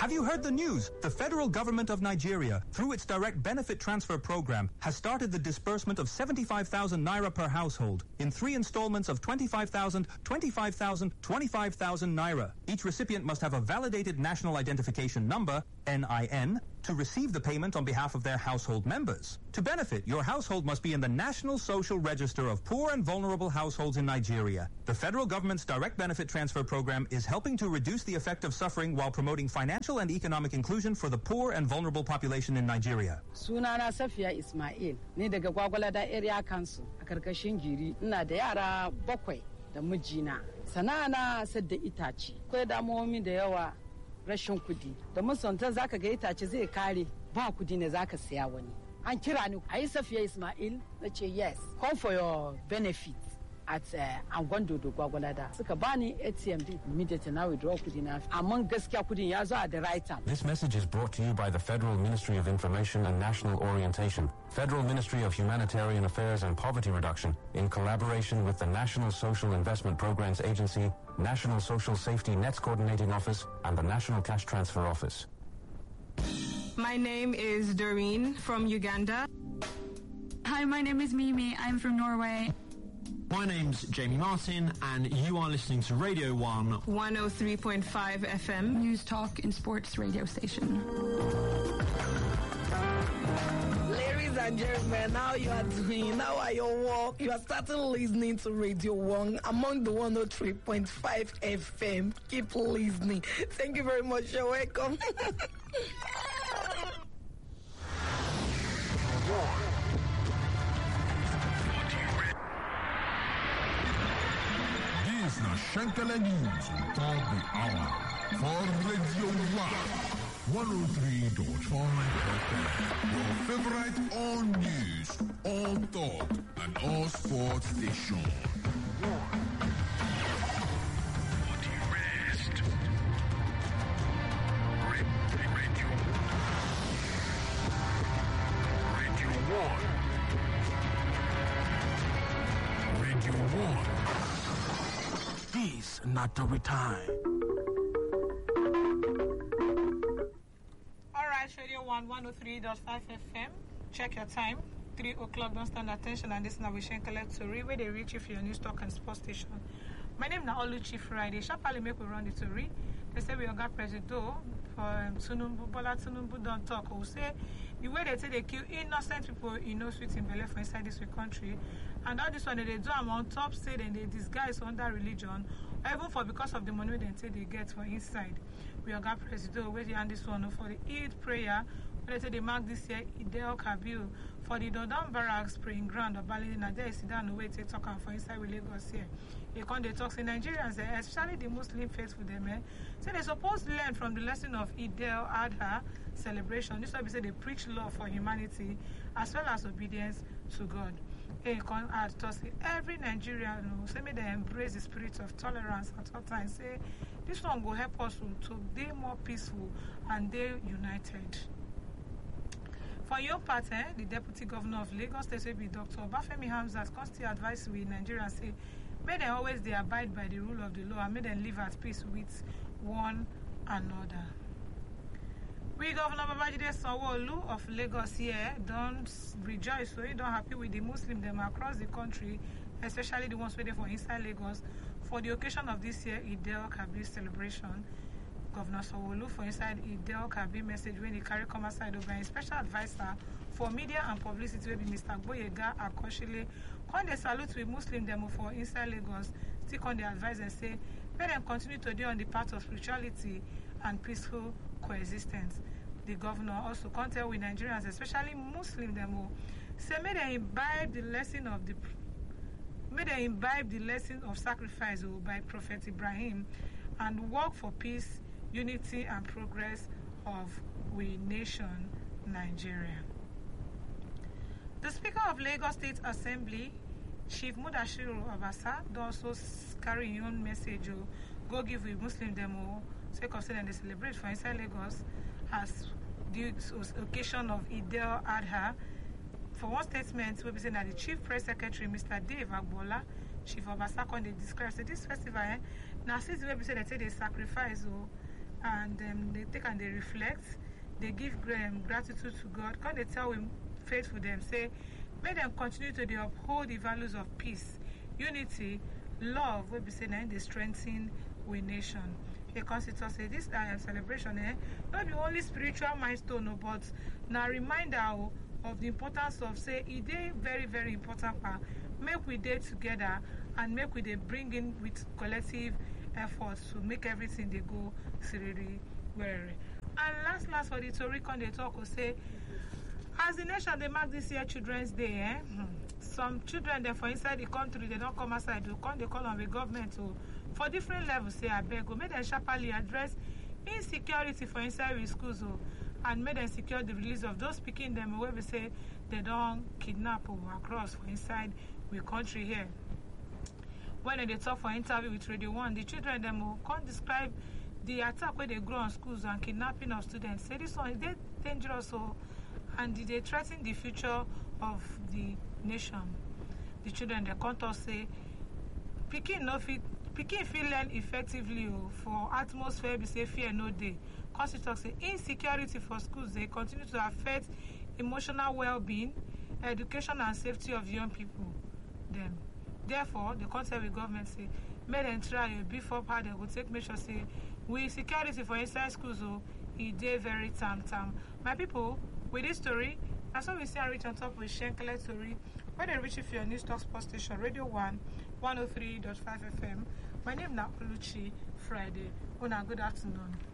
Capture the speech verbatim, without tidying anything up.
Have you heard the news? The federal government of Nigeria, through its direct benefit transfer program, has started the disbursement of seventy-five thousand naira per household in three installments of twenty-five thousand, twenty-five thousand, twenty-five thousand naira. Each recipient must have a validated national identification number, N I N, to receive the payment on behalf of their household members. To benefit, your household must be in the National Social Register of Poor and Vulnerable Households in Nigeria. The federal government's direct benefit transfer program is helping to reduce the effect of suffering while promoting financial and economic inclusion for the poor and vulnerable population in Nigeria. Sunana Safiya Ismail, ni daga Gwagwalada Area Council, a karkashin Giri, ina da yara bakwai da mijina. Sana'ana sadda itace. Akwai damuwomi da yawa rashin kudi. Da musanta zaka ga itace zai kare, ba kudi ne zaka siya wani. An kira ni, ayi Safiya Ismail, nace yes. Come for your benefits at uh, Angondo do Gwagwalada. Suka bani A T M din immediately na withdraw kudi na. Amman gaskiya kudin ya zo at the right time. This message is brought to you by the Federal Ministry of Information and National Orientation, Federal Ministry of Humanitarian Affairs and Poverty Reduction, in collaboration with the National Social Investment Programs Agency, National Social Safety Nets Coordinating Office, and the National Cash Transfer Office. My name is Doreen from Uganda. Hi, my name is Mimi. I'm from Norway. My name's Jamie Martin, and you are listening to Radio one. one oh three point five F M. News, talk, and sports radio station. Ladies and gentlemen, now you are doing, now are your work. You are starting listening to Radio one among the one oh three point five F M. Keep listening. Thank you very much. You're welcome. This is Shankala News on top the hour for Radio one, one oh three point five F M. Your favorite all news, all talk, and all sports station. This not to retire. All right, Radio one, one oh three point five F M. Check your time. three o'clock, don't stand attention, and this is Nawishen Collect to read where they reach you for your news talk and sports station. My name is Oluchi Friday. Sharply make we run the story. They say we got President for um, Tinubu, Bola Tinubu don't talk. Who say the way they say they kill innocent people in no sweet in Bele for inside this country. And all this one they do them on top state and they disguise under religion, even for because of the money they say they get for inside. We got President waiting on this one for the Eid prayer. They say they mark this year Idel Kabil for the Dodon Barracks praying ground of Bali. Now there is down the way to talk for inside with Lagos here. They come they talk in Nigerians, especially the Muslim faithful them. Eh? So they supposed to learn from the lesson of Idel Adha celebration. This is why we say they preach love for humanity as well as obedience to God. Hey, can add to say every Nigerian who say me they embrace the spirit of tolerance at all times. Say this one will help us to be more peaceful and they united. For your part, eh, the Deputy Governor of Lagos State will be Doctor Obafemi Hamzat constantly advise we Nigerians say may they always they abide by the rule of the law and may them live at peace with one another. We Governor Babajide Sanwo-Olu of Lagos here don't rejoice, so you don't happy with the Muslim them across the country, especially the ones waiting for inside Lagos for the occasion of this year Idel Kabir celebration. Governor Sanwo-Olu for inside Idel Kabir message when he carry come aside over a special advisor for media and publicity will be Mister Boyega Akoshile. When they salute with Muslim demo for inside Lagos, still on the advice and say, let them continue to do on the path of spirituality and peaceful coexistence. The governor also contend with Nigerians, especially Muslim demo, say may they imbibe the lesson of the may they imbibe the lesson of sacrifice by Prophet Ibrahim and work for peace, unity and progress of we nation Nigeria. The Speaker of Lagos State Assembly, Chief Mudashiru Obasa, also carry your own message go give with Muslim demo sake of saying they celebrate for inside Lagos as the occasion of Idel Adha. For one statement, we be saying that the Chief Press Secretary, Mister Dave Agbola, Chief Obasa, they describe say this festival, eh, now since we be say they say they sacrifice, oh, and um, they take and they reflect, they give um, gratitude to God. Come they tell him faithful them, say, may them continue to they uphold the values of peace, unity, love, where we say now they strengthen we nation. A constitutor say this uh, celebration, eh, not the only spiritual milestone, no, but now reminder oh, of the importance of say it is very very important part. Make we day together and make we they bring in with collective efforts to make everything they go seriously weary. And last last for the Toricon they talk will say as the nation they mark this year Children's Day, eh? Hmm. Some children they for inside the country they don't come outside to come they call on the government to for different levels say I beg go make them sharply address insecurity for inside the schools oh, and make them secure the release of those picking them where we say they don't kidnap or across for inside we country here. When they talk for interview with Radio One, the children them will come describe the attack where they grow on schools and kidnapping of students. Say this one is they dangerous so and they threaten the future of the nation. The children they come to say picking no fit picking feel learn effectively oh, for atmosphere be say fear no day. Cause it talks say insecurity for schools they continue to affect emotional well-being, education and safety of young people. Them. Therefore, the concept with government say make them try before part they will take measure say we security for inside schools oh it dey very tam tam. My people, with this story, that's what we see and reach on top with Shenkele story. When they reach if your news talk sports station, Radio One, one oh three point five F M. My name is Oluchi Friday. Una good afternoon.